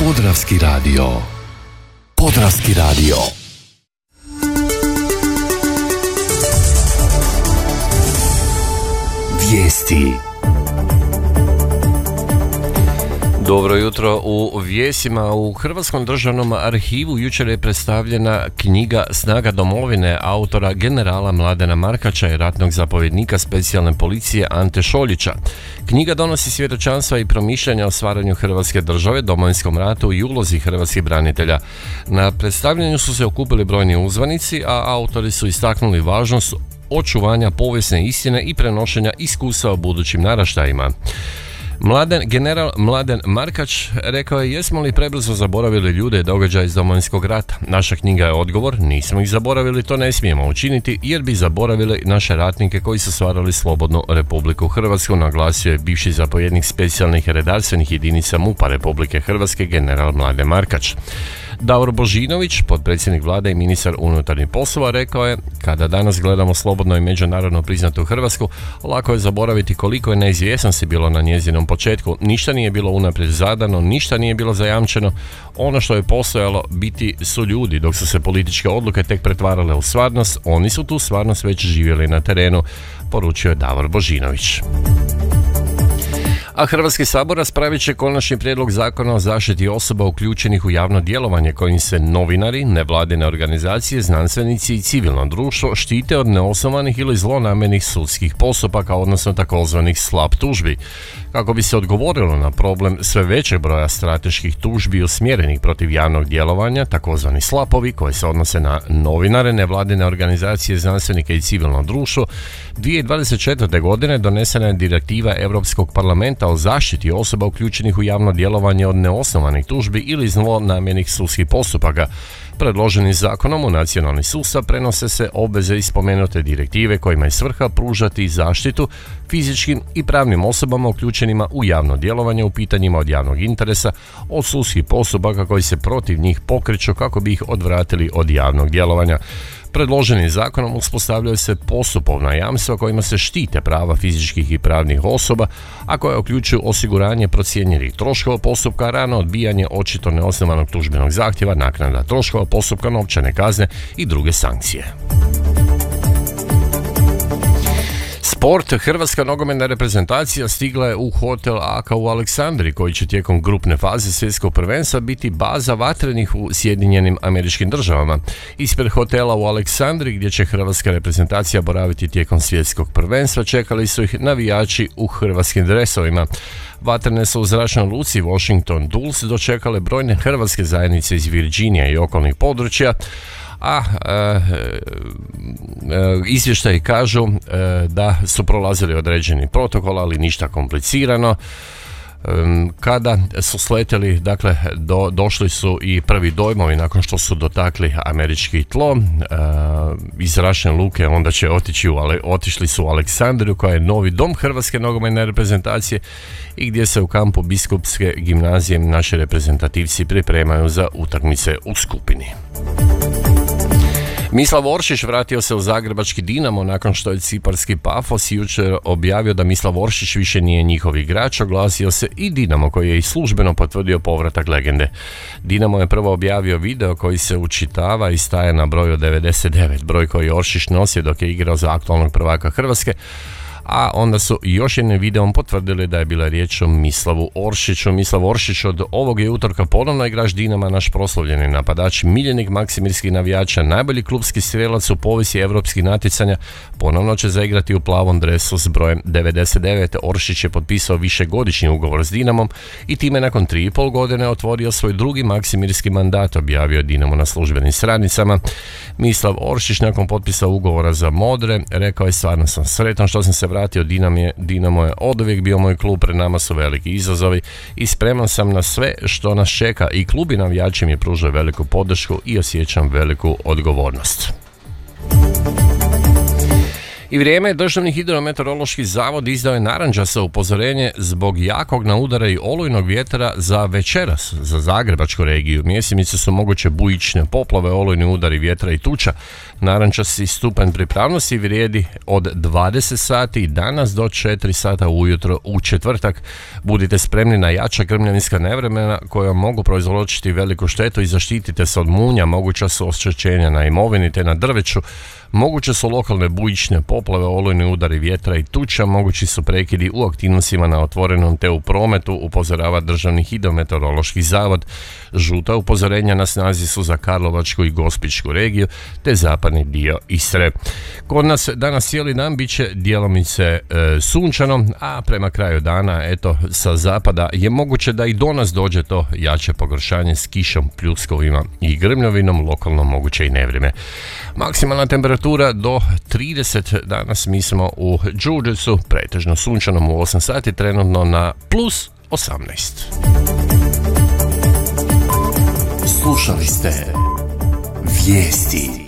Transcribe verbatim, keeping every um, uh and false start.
Podravski radio. Podravski radio. Vijesti. Dobro jutro u vijestima. U Hrvatskom državnom arhivu jučer je predstavljena knjiga Snaga domovine autora generala Mladena Markača i ratnog zapovjednika specijalne policije Ante Šoljića. Knjiga donosi svjedočanstva i promišljanja o stvaranju Hrvatske države, Domovinskom ratu i ulozi hrvatskih branitelja. Na predstavljanju su se okupili brojni uzvanici, a autori su istaknuli važnost očuvanja povijesne istine i prenošenja iskustva o budućim naraštajima. Mladen, general Mladen Markač rekao je: jesmo li prebrzo zaboravili ljude i događaje iz Domovinskog rata? Naša knjiga je odgovor, nismo ih zaboravili, to ne smijemo učiniti jer bi zaboravili naše ratnike koji su stvarali slobodnu Republiku Hrvatsku, naglasio je bivši zapovjednik specijalnih redarstvenih jedinica MUP-a Republike Hrvatske general Mladen Markač. Davor Božinović, potpredsjednik vlade i ministar unutarnjih poslova, rekao je: kada danas gledamo slobodno i međunarodno priznatu Hrvatsku, lako je zaboraviti koliko je neizvjesnosti bilo na njezinom početku. Ništa nije bilo unaprijed zadano, ništa nije bilo zajamčeno. Ono što je postojalo biti su ljudi, dok su se političke odluke tek pretvarale u stvarnost, oni su tu stvarnost već živjeli na terenu, poručio je Davor Božinović. A Hrvatski sabor raspravit će konačni prijedlog zakona o zaštiti osoba uključenih u javno djelovanje kojim se novinari, nevladine organizacije, znanstvenici i civilno društvo štite od neosnovanih ili zlonamjernih sudskih postupaka, odnosno takozvanih slap tužbi. Kako bi se odgovorilo na problem sve većeg broja strateških tužbi usmjerenih protiv javnog djelovanja, takozvani slapovi koji se odnose na novinare, nevladine organizacije, znanstvenike i civilno društvo, dvije tisuće dvadeset četvrte. godine donesena je direktiva Europskog parlamenta o zaštiti osoba uključenih u javno djelovanje od neosnovanih tužbi ili zlonamjernih sudskih postupaka. Predloženim zakonom u nacionalni sustav prenose se obveze iz spomenute direktive kojima je svrha pružati zaštitu fizičkim i pravnim osobama uključenima u javno djelovanje u pitanjima od javnog interesa od sudskih postupaka koji se protiv njih pokreću kako bi ih odvratili od javnog djelovanja. Predloženim zakonom uspostavljaju se postupovna jamstva kojima se štite prava fizičkih i pravnih osoba, a koje uključuju osiguranje procijenjenih troškova postupka, rano odbijanje očito neosnovanog tužbenog zahtjeva, naknada troškova postupka, novčane kazne i druge sankcije. Sport. Hrvatska nogometna reprezentacija stigla je u hotel Aka u Aleksandriji koji će tijekom grupne faze svjetskog prvenstva biti baza vatrenih u Sjedinjenim Američkim Državama. Ispred hotela u Aleksandriji gdje će hrvatska reprezentacija boraviti tijekom svjetskog prvenstva čekali su ih navijači u hrvatskim dresovima. Vatrene su u zračnoj luci Washington Dulles dočekale brojne hrvatske zajednice iz Virginije i okolnih područja, a e, e, izvještaji kažu e, da su prolazili određeni protokol, ali ništa komplicirano. E, kada su sletjeli, dakle, do, došli su i prvi dojmovi nakon što su dotakli američki tlo. E, iz zračne luke onda će otići u, ale, otišli su u Aleksandriju koja je novi dom hrvatske nogometne reprezentacije i gdje se u kampu Biskupske gimnazije naši reprezentativci pripremaju za utakmice u skupini. Mislav Oršić vratio se u zagrebački Dinamo nakon što je ciparski Pafos jučer objavio da Mislav Oršić više nije njihov igrač. Oglasio se i Dinamo koji je i službeno potvrdio povratak legende. Dinamo je prvo objavio video koji se učitava i staje na broju devedeset devet, broj koji Oršić nosio dok je igrao za aktualnog prvaka Hrvatske, a onda su još jednim videom potvrdili da je bila riječ o Mislavu Oršiću. Mislav Oršić od ovog je utorka ponovno igrač Dinama, naš proslavljeni napadač, miljenik maksimirskih navijača, najbolji klubski strijelac u povijesti europskih natjecanja, ponovno će zaigrati u plavom dresu s brojem devedeset devet. Oršić je potpisao višegodišnji ugovor s Dinamom i time nakon tri i pol godine otvorio svoj drugi maksimirski mandat, objavio Dinamo na službenim stranicama. Mislav Oršić nakon potpisa ugovora za Modre rekao je: stvarno sam sretan što sam se vratio, Dinamo je, Dinamo je oduvijek bio moj klub, pred nama su veliki izazovi i spreman sam na sve što nas čeka i klub i navijači mi pružaju veliku podršku i osjećam veliku odgovornost. I vrijeme, Državni hidrometeorološki zavod izdao je narančasto upozorenje zbog jakog naudara i olujnog vjetra za večeras za Zagrebačku regiju. Mjesimice su moguće bujične poplave, olujni udari vjetra i tuča. Narančasti stupanj pripravnosti vrijedi od dvadeset sati danas do četiri sata ujutro u četvrtak. Budite spremni na jača grmljavinska nevremena koja mogu prouzročiti veliku štetu i zaštitite se od munja, moguća su oštećenja na imovini te na drveću. Moguće su lokalne bujične poplave, olujni udari vjetra i tuča, mogući su prekidi u aktivnostima na otvorenom te u prometu, upozorava Državni hidrometeorološki zavod. Žuta upozorenja na snazi su za Karlovačku i Gospićku regiju te zapadni dio Istre. Kod nas danas cijeli dan bit će djelomice e, sunčano, a prema kraju dana, eto, sa zapada je moguće da i do nas dođe to jače pogoršanje s kišom, pljuskovima i grmljovinom, lokalno moguće i nevrijeme. Maksimalna temperatura do trideset, danas mi smo u Đurđevcu, pretežno sunčanom u osam sati, trenutno na plus osamnaest. Slušali ste Vijesti.